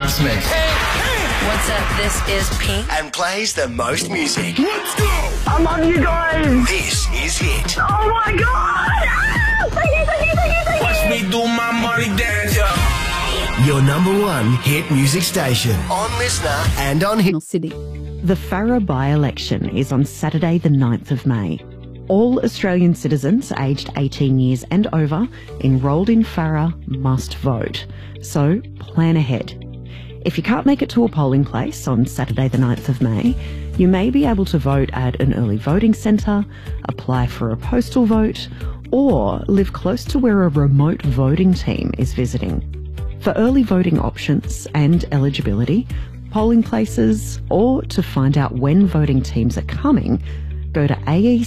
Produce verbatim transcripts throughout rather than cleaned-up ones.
Smith. Hey, hey. What's up? This is Pink. And plays the most music. Let's go! I love you guys! This is it. Oh my god! Ah! Thank you, thank you, thank you, thank you! Watch me do my money dance, yeah. Your number one hit music station. On Listener and on Hit City. The Farrer by-election is on Saturday the ninth of May. All Australian citizens aged eighteen years and over enrolled in Farrer must vote. So plan ahead. If you can't make it to a polling place on Saturday the ninth of May, you may be able to vote at an early voting centre, apply for a postal vote, or live close to where a remote voting team is visiting. For early voting options and eligibility, polling places, or to find out when voting teams are coming, go to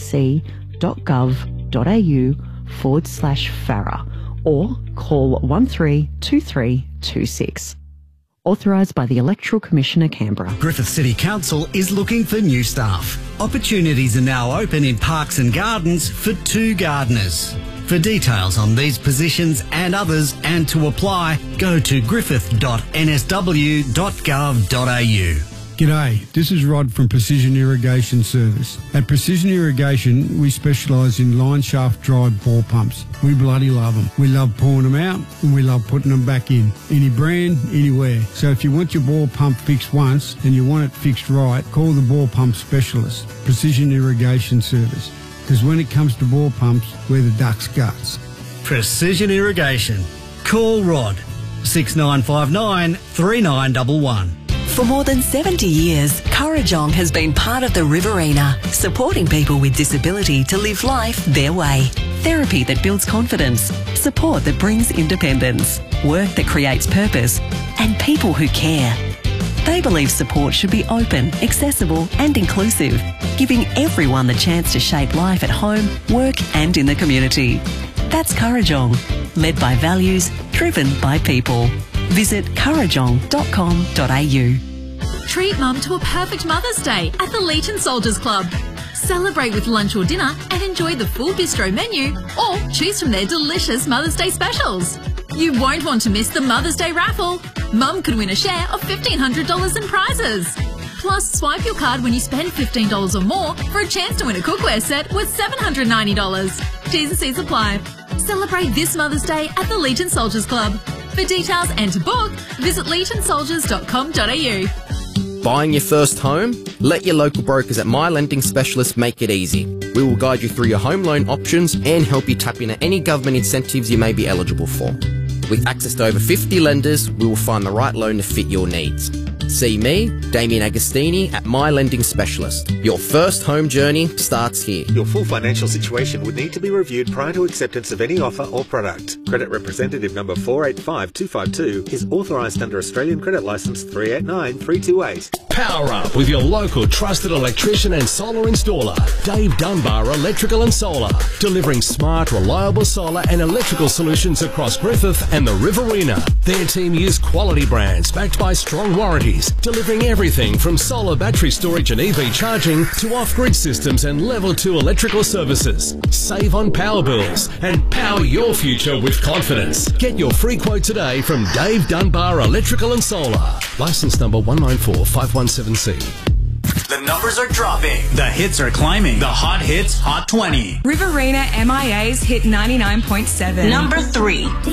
aec.gov.au forward slash Farrer or call one three two three two six. Authorised by the Electoral Commissioner, Canberra. Griffith City Council is looking for new staff. Opportunities are now open in Parks and Gardens for two gardeners. For details on these positions and others and to apply, go to griffith dot n s w dot gov dot a u. G'day, this is Rod from Precision Irrigation Service. At Precision Irrigation, we specialise in line shaft drive bore pumps. We bloody love them. We love pouring them out and we love putting them back in. Any brand, anywhere. So if you want your bore pump fixed once and you want it fixed right, call the bore pump specialist, Precision Irrigation Service. Because when it comes to bore pumps, we're the duck's guts. Precision Irrigation. Call Rod, six nine five nine, three nine one one. For more than seventy years, Currajong has been part of the Riverina, supporting people with disability to live life their way. Therapy that builds confidence, support that brings independence, work that creates purpose, and people who care. They believe support should be open, accessible and inclusive, giving everyone the chance to shape life at home, work and in the community. That's Currajong, led by values, driven by people. Visit currajong dot com dot a u. Treat mum to a perfect Mother's Day at the Leeton Soldiers Club. Celebrate with lunch or dinner and enjoy the full bistro menu or choose from their delicious Mother's Day specials. You won't want to miss the Mother's Day raffle. Mum could win a share of fifteen hundred dollars in prizes. Plus, swipe your card when you spend fifteen dollars or more for a chance to win a cookware set worth seven hundred ninety dollars. T's and C's apply. Celebrate this Mother's Day at the Leeton Soldiers Club. For details and to book, visit leeton soldiers dot com dot a u. Buying your first home? Let your local brokers at My Lending Specialist make it easy. We will guide you through your home loan options and help you tap into any government incentives you may be eligible for. With access to over fifty lenders, we will find the right loan to fit your needs. See me, Damien Agostini, at My Lending Specialist. Your first home journey starts here. Your full financial situation would need to be reviewed prior to acceptance of any offer or product. Credit representative number four eight five two five two is authorised under Australian Credit Licence three eight nine three two eight. Power up with your local trusted electrician and solar installer, Dave Dunbar Electrical and Solar, delivering smart, reliable solar and electrical solutions across Griffith and the Riverina. Their team use quality brands backed by strong warranties, delivering everything from solar battery storage and E V charging to off-grid systems and level two electrical services. Save on power bills and power your future with confidence. Get your free quote today from Dave Dunbar Electrical and Solar. Licence number one nine four five one seven C. The numbers are dropping. The hits are climbing. The Hot Hits Hot twenty. Riverina M I A's Hit ninety-nine point seven. Number three.